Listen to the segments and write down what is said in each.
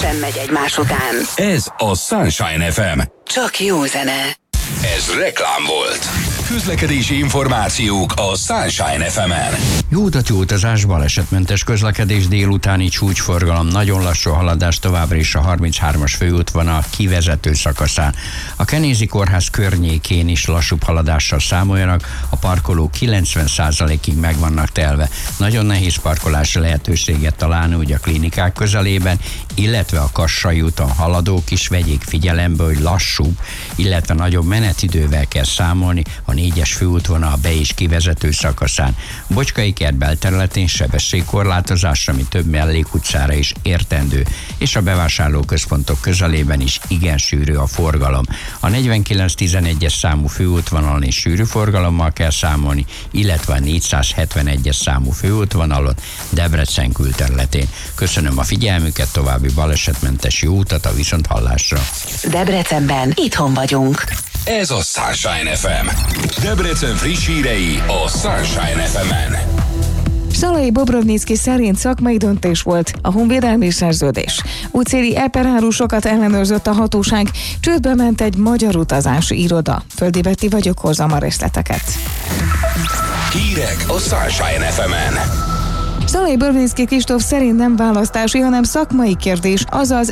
sem megy egymás után. Ez a Sunshine FM. Csak jó zene. Ez reklám volt. Közlekedési információk a Sunshine FM-en. Jó utat, jó utazás, balesetmentes közlekedés, délutáni csúcsforgalom, nagyon lassú haladás továbbra is a 33-as főútvonal kivezető szakaszán. A Kenézi Kórház környékén is lassúbb haladással számoljanak, a parkolók 90%-ig meg vannak telve. Nagyon nehéz parkolási lehetőséget találni úgy a klinikák közelében, illetve a Kassai úton haladók is vegyék figyelembe, hogy lassúbb, illetve nagyobb menetidővel kell számolni a 4-es főútvonal be- és kivezető szakaszán. Bocskai kert belterületén sebességkorlátozás, ami több mellékutcára is értendő, és a bevásárlóközpontok közelében is igen sűrű a forgalom. A 49-11-es számú főútvonalon is sűrű forgalommal kell számolni, illetve a 471-es számú főútvonalon Debrecen külterületén. Köszönöm a figyelmüket, további balesetmentes jó utat a viszonthallásra. Debrecenben itthon vagyunk. Ez a Sunshine FM. Debrecen friss hírei a Sunshine FM-en. Szalai Bobrovnicki szerint szakmai döntés volt a honvédelmi szerződés. Útszéli eperárusokat ellenőrzött a hatóság, csődbe ment egy magyar utazási iroda. Földi Betti vagyok, hozzam a részleteket. Hírek a Sunshine FM-en. Szalai Bobrovnicki Kristóf szerint nem választási, hanem szakmai kérdés, azaz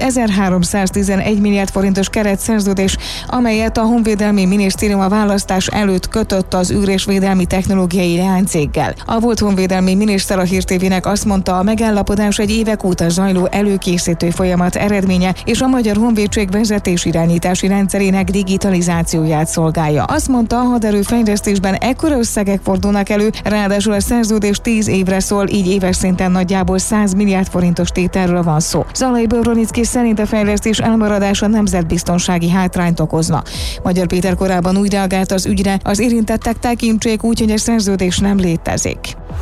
1311 milliárd forintos keretszerződés, amelyet a Honvédelmi Minisztérium a választás előtt kötött az űr- és védelmi technológiai leánycéggel. A volt honvédelmi miniszter a Hír TV-nek azt mondta, a megállapodás egy évek óta zajló előkészítő folyamat eredménye, és a Magyar Honvédség vezetés-irányítási rendszerének digitalizációját szolgálja. Azt mondta, a haderőfejlesztésben ekkora összegek fordulnak elő, ráadásul a szerződés 10 évre szól, így éves szinten nagyjából 100 milliárd forintos tételről van szó. Szalai Bobrovnicki szerint a fejlesztés elmaradása nemzetbiztonsági hátrányt okozna. Magyar Péter korábban úgy reagált az ügyre, az érintettek tekintsék úgy, hogy a szerződés nem létezik.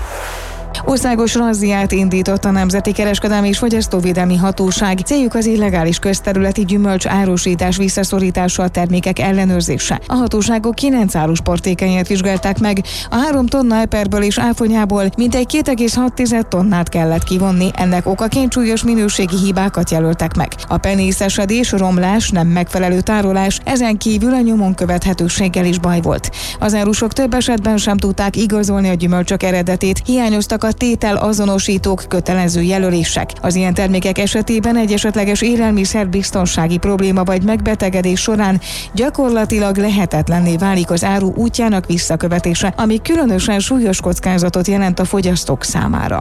Országos razziát indított a Nemzeti Kereskedelmi és Fogyasztóvédelmi Hatóság. Céljuk az illegális közterületi gyümölcs árusítás visszaszorítása, a termékek ellenőrzése. A hatóságok 9 árusportékányát vizsgálták meg. A 3 tonna eperből és áfonyából mintegy 2,6 tonnát kellett kivonni. Ennek okaként súlyos minőségi hibákat jelöltek meg. A penészesedés, romlás, nem megfelelő tárolás, ezen kívül a nyomon követhetőséggel is baj volt. Az árusok több esetben sem tudták igazolni a gyümölcsök eredetét, hiányoztak a tétel azonosítók, kötelező jelölések. Az ilyen termékek esetében egy esetleges élelmiszerbiztonsági probléma vagy megbetegedés során gyakorlatilag lehetetlenné válik az áru útjának visszakövetése, ami különösen súlyos kockázatot jelent a fogyasztók számára.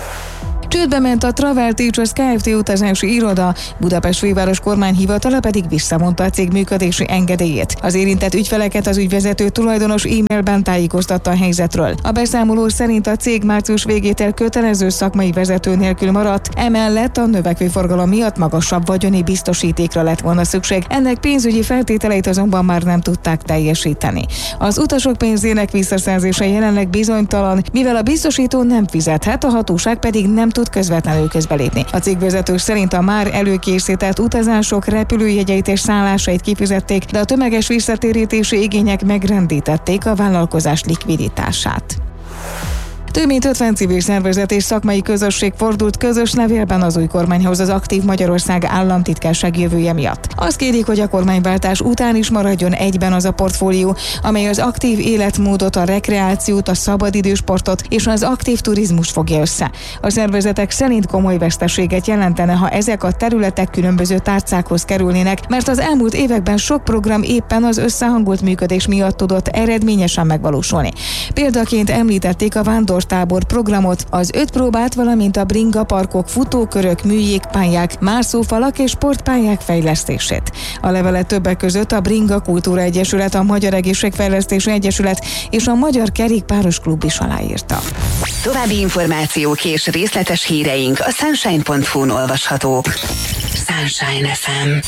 Csődbe ment a Travel Teachers Kft. Utazási iroda, Budapest főváros kormányhivatala pedig visszavonta a cég működési engedélyét. Az érintett ügyfeleket az ügyvezető tulajdonos e-mailben tájékoztatta a helyzetről. A beszámoló szerint a cég március végétől kötelező szakmai vezető nélkül maradt, emellett a növekvő forgalom miatt magasabb vagyoni biztosítékra lett volna szükség. Ennek pénzügyi feltételeit azonban már nem tudták teljesíteni. Az utasok pénzének visszaszerzése jelenleg bizonytalan, mivel a biztosító nem fizethet, a hatóság pedig nem tud közvetlenül közbelépni. A cégvezető szerint a már előkészített utazások repülőjegyeit és szállásait kifizették, de a tömeges visszatérítési igények megrendítették a vállalkozás likviditását. Több mint 50 civil szervezet és szakmai közösség fordult közös levélben az új kormányhoz az Aktív Magyarország államtitkárság jövője miatt. Azt kérik, hogy a kormányváltás után is maradjon egyben az a portfólió, amely az aktív életmódot, a rekreációt, a szabadidősportot és az aktív turizmust fogja össze. A szervezetek szerint komoly veszteséget jelentene, ha ezek a területek különböző tárcákhoz kerülnének, mert az elmúlt években sok program éppen az összehangolt működés miatt tudott eredményesen megvalósulni. Példaként említették a vándortábor programot, az 5 próbát, valamint a bringaparkok, futókörök, műjégpályák, mászófalak és sportpályák fejlesztését. A levelet többek között a Bringa Kultúra Egyesület, a Magyar Egészségfejlesztési Egyesület és a Magyar Kerékpáros Klub is aláírta. További információk és részletes híreink a sunshine.hu-n olvashatók. Sunshine FM.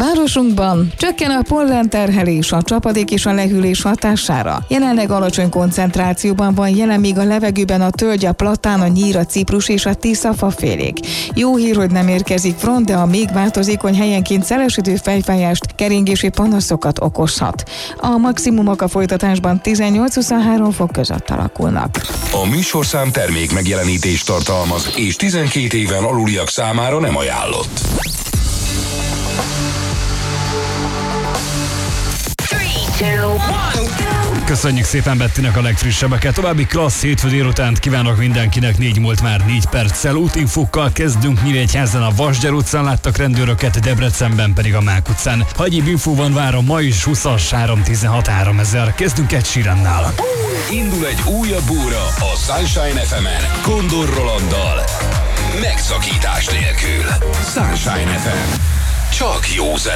Városunkban csökken a pollenterhelés, a csapadék és a lehűlés hatására. Jelenleg alacsony koncentrációban van jelen még a levegőben a tölgy, a platán, a nyír, a ciprus és a tiszafafélék. Jó hír, hogy nem érkezik front, de a még változékony helyenként szelesítő fejfájást, keringési panaszokat okozhat. A maximumok a folytatásban 18-23 fok között alakulnak. A műsorszám termék megjelenítést tartalmaz, és 12 éven aluliak számára nem ajánlott. Köszönjük szépen Bettinek a legfrissebbeket. További klassz hétfő délutánt kívánok mindenkinek. 4 múlt már 4 perccel. Útinfókkal kezdünk. Nyíregyházán a Vasgyár utcán láttak rendőröket, Debrecenben pedig a Mák utcán. Ha egyéb infóban várom, ma is 20-as 316 3000. Kezdünk egy Sheerannál. Indul egy újabb óra a Sunshine FM-en Kondor Rolanddal. Megszakítás nélkül. Sunshine FM. Csak jó zene.